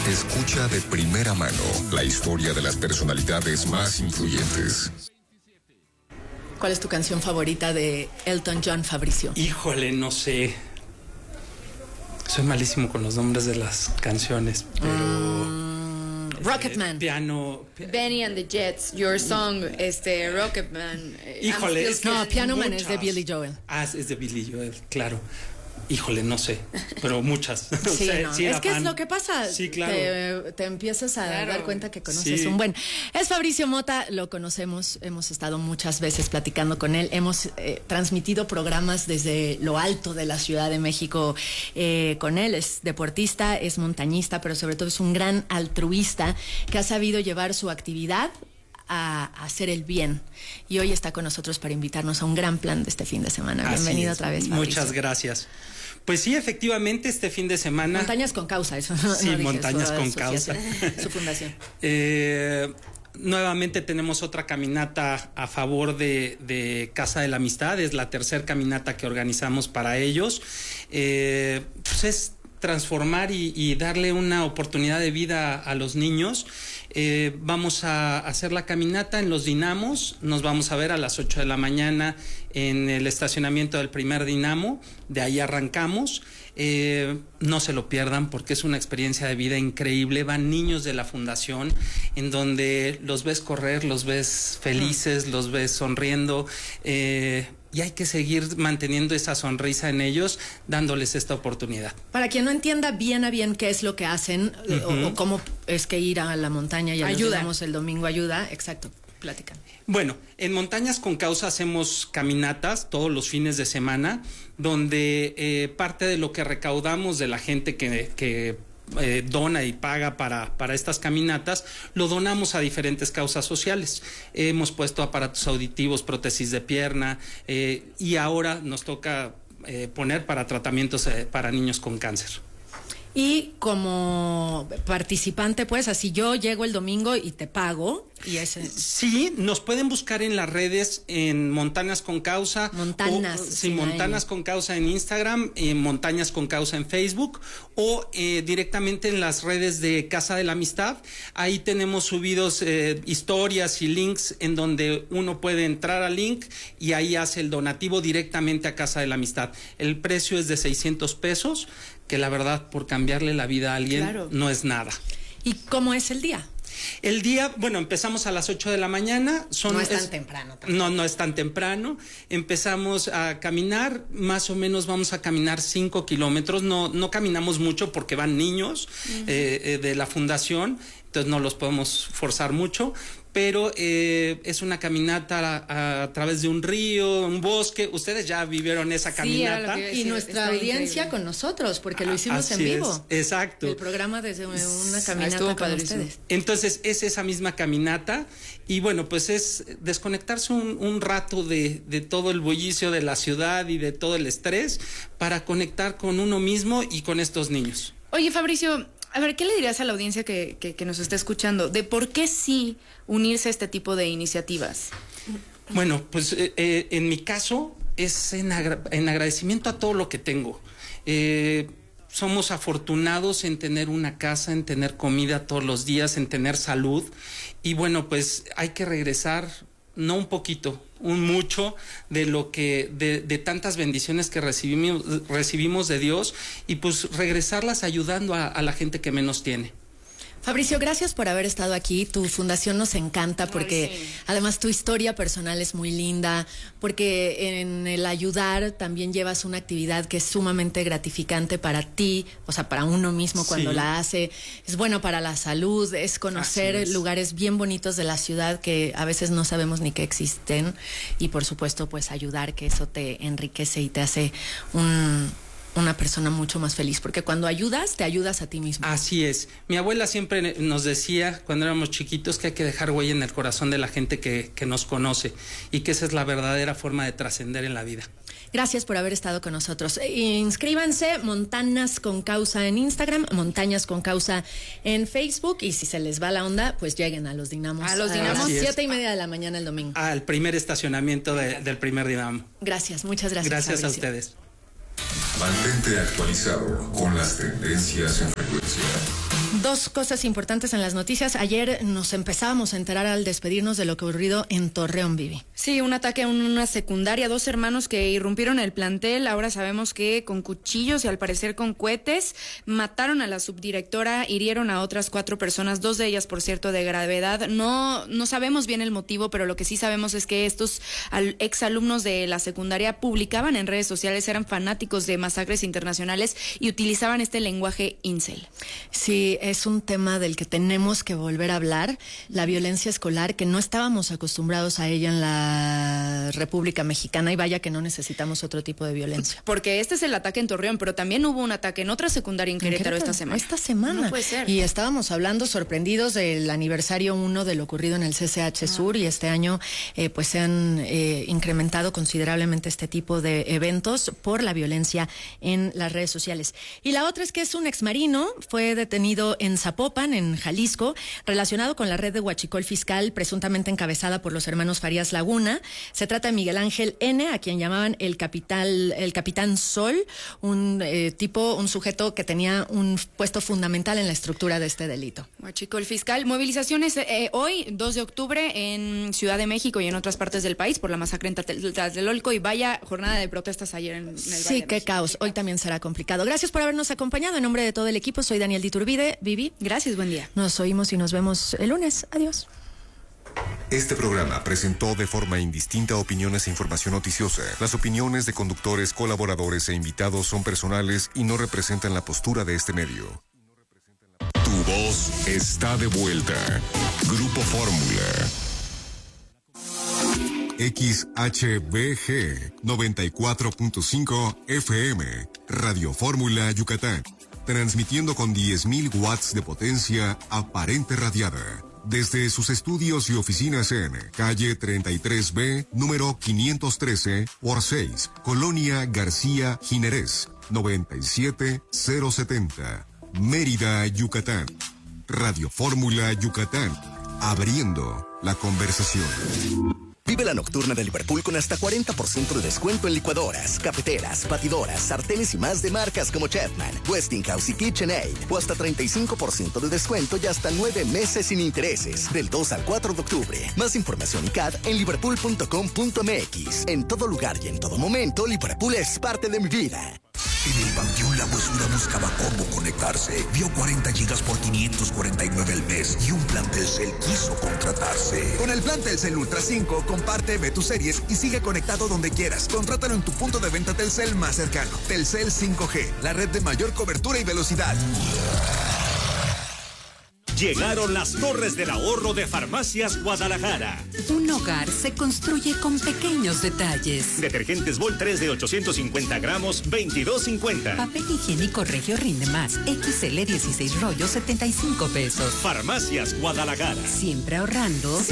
Escucha de primera mano la historia de las personalidades más influyentes. ¿Cuál es tu canción favorita de Elton John, Fabricio? Híjole, no sé. Soy malísimo con los nombres de las canciones, pero... Rocketman. Piano... Benny and the Jets, Your Song, Rocketman. Híjole, No, Piano Man es de Billy Joel. Ah, es de Billy Joel, claro. Híjole, no sé, pero muchas. Sí, no. Sí, es que fan. es lo que pasa. Sí, claro. Te empiezas a dar cuenta que conoces Sí. un buen. Es Fabricio Mota, lo conocemos, hemos estado muchas veces platicando con él, hemos transmitido programas desde lo alto de la Ciudad de México con él. Es deportista, es montañista, pero sobre todo es un gran altruista que ha sabido llevar su actividad a hacer el bien. Y hoy está con nosotros para invitarnos a un gran plan de este fin de semana. Bienvenido otra vez, Fabricio. Muchas gracias. Pues sí, efectivamente, este fin de semana... Montañas con Causa, eso no, Sí, no dije, Montañas con Causa. Su fundación. Nuevamente tenemos otra caminata a favor de Casa de la Amistad. Es la tercera caminata que organizamos para ellos. Pues es transformar y darle una oportunidad de vida a los niños. Vamos a hacer la caminata en los Dinamos. Nos vamos a ver a las 8 de la mañana en el estacionamiento del primer Dinamo. De ahí arrancamos. No se lo pierdan porque es una experiencia de vida increíble. Van niños de la fundación en donde los ves correr, los ves felices, los ves sonriendo. Y hay que seguir manteniendo esa sonrisa en ellos, dándoles esta oportunidad. Para quien no entienda bien a bien qué es lo que hacen o cómo es que ir a la montaña y ayudamos el domingo ayuda, exacto, platican. Bueno, en Montañas con Causa hacemos caminatas todos los fines de semana, donde parte de lo que recaudamos de la gente que dona y paga para estas caminatas, lo donamos a diferentes causas sociales. Hemos puesto aparatos auditivos, prótesis de pierna, y ahora nos toca poner para tratamientos para niños con cáncer. Y como participante, pues, así yo llego el domingo y te pago. Y ese... Sí, nos pueden buscar en las redes en Montañas con Causa. Montanas. Sí, Montañas con Causa en Instagram, Montañas con Causa en Facebook o directamente en las redes de Casa de la Amistad. Ahí tenemos subidos historias y links en donde uno puede entrar al link y ahí hace el donativo directamente a Casa de la Amistad. El precio es de 600 pesos, que la verdad por cambiarle la vida a alguien no es nada. ¿Y cómo es el día? El día, bueno, empezamos a las 8 de la mañana. No es tan temprano. No es tan temprano. Empezamos a caminar, más o menos vamos a caminar 5 kilómetros. No caminamos mucho porque van niños de la fundación, entonces no los podemos forzar mucho. Pero es una caminata a través de un río, un bosque. Ustedes ya vivieron esa caminata. Y nuestra audiencia increíble con nosotros, porque lo hicimos en vivo. Exacto. El programa desde una caminata con ustedes. Entonces es esa misma caminata y bueno, pues es desconectarse un rato de todo el bullicio de la ciudad y de todo el estrés para conectar con uno mismo y con estos niños. Oye, Fabricio, a ver, ¿qué le dirías a la audiencia que nos está escuchando de por qué sí unirse a este tipo de iniciativas? Bueno, pues en mi caso es en agradecimiento a todo lo que tengo. Somos afortunados en tener una casa, en tener comida todos los días, en tener salud. Y bueno, pues hay que regresar, no un poquito, un mucho de lo que de tantas bendiciones que recibimos de Dios y pues regresarlas ayudando a la gente que menos tiene. Fabricio, gracias por haber estado aquí. Tu fundación nos encanta porque además tu historia personal es muy linda, porque en el ayudar también llevas una actividad que es sumamente gratificante para ti, o sea, para uno mismo cuando la hace. Es bueno para la salud, es conocer lugares bien bonitos de la ciudad que a veces no sabemos ni que existen y por supuesto pues ayudar, que eso te enriquece y te hace una persona mucho más feliz, porque cuando ayudas, te ayudas a ti mismo. Así es. Mi abuela siempre nos decía, cuando éramos chiquitos, que hay que dejar huella en el corazón de la gente que nos conoce y que esa es la verdadera forma de trascender en la vida. Gracias por haber estado con nosotros. Inscríbanse, Montañas con Causa en Instagram, Montañas con Causa en Facebook, y si se les va la onda, pues lleguen a los Dinamos. A los Dinamos. 7:30 de la mañana el domingo. Al primer estacionamiento del primer Dinamo. Gracias, muchas gracias. Gracias Fabricio. a ustedes. Mantente actualizado con las tendencias en frecuencia. Dos cosas importantes en las noticias. Ayer nos empezábamos a enterar al despedirnos de lo que ocurrido en Torreón, Vivi. Sí, un ataque a una secundaria, 2 hermanos que irrumpieron el plantel. Ahora sabemos que con cuchillos y al parecer con cohetes mataron a la subdirectora, hirieron a otras 4 personas, 2 de ellas, por cierto, de gravedad. No sabemos bien el motivo, pero lo que sí sabemos es que estos exalumnos de la secundaria publicaban en redes sociales, eran fanáticos de masacres internacionales y utilizaban este lenguaje incel. Sí, es un tema del que tenemos que volver a hablar, la violencia escolar, que no estábamos acostumbrados a ella en la República Mexicana, y vaya que no necesitamos otro tipo de violencia. Porque este es el ataque en Torreón, pero también hubo un ataque en otra secundaria en Querétaro esta semana. No puede ser. Y estábamos hablando sorprendidos del aniversario 1 de lo ocurrido en el CCH Sur, y este año pues se han incrementado considerablemente este tipo de eventos por la violencia en las redes sociales. Y la otra es que es un exmarino, fue detenido en Zapopan, en Jalisco, relacionado con la red de huachicol fiscal presuntamente encabezada por los hermanos Farías Laguna. Se trata de Miguel Ángel N., a quien llamaban el Capitán Sol, un sujeto que tenía un puesto fundamental en la estructura de este delito. Huachicol fiscal. Movilizaciones hoy, 2 de octubre, en Ciudad de México y en otras partes del país por la masacre en Tlatelolco, y vaya jornada de protestas ayer en el Valle de México. Qué caos. Hoy también será complicado. Gracias por habernos acompañado. En nombre de todo el equipo, soy Daniel Diturbide. Vivi. Gracias, buen día. Nos oímos y nos vemos el lunes. Adiós. Este programa presentó de forma indistinta opiniones e información noticiosa. Las opiniones de conductores, colaboradores e invitados son personales y no representan la postura de este medio. Tu voz está de vuelta. Grupo Fórmula. XHBG 94.5 FM, Radio Fórmula Yucatán, transmitiendo con 10.000 watts de potencia aparente radiada, desde sus estudios y oficinas en calle 33B, número 513 por 6, Colonia García Jiménez, 97070, Mérida, Yucatán. Radio Fórmula Yucatán, abriendo la conversación. Vive la nocturna de Liverpool con hasta 40% de descuento en licuadoras, cafeteras, batidoras, sartenes y más de marcas como Chapman, Westinghouse y KitchenAid. O hasta 35% de descuento y hasta 9 meses sin intereses. Del 2 al 4 de octubre. Más información y CAD en liverpool.com.mx. En todo lugar y en todo momento, Liverpool es parte de mi vida. En el Panteón La Huesura buscaba cómo conectarse. Vio 40 gigas por 549 al mes y un plan Telcel quiso contratarse. Con el plan Telcel Ultra 5, comparte, ve tus series y sigue conectado donde quieras. Contrátalo en tu punto de venta Telcel más cercano. Telcel 5G, la red de mayor cobertura y velocidad. Llegaron las Torres del Ahorro de Farmacias Guadalajara. Un hogar se construye con pequeños detalles. Detergentes Vol 3 de 850 gramos, $22.50. Papel higiénico Regio rinde más. XL 16 rollos, $75. Farmacias Guadalajara. Siempre ahorrando.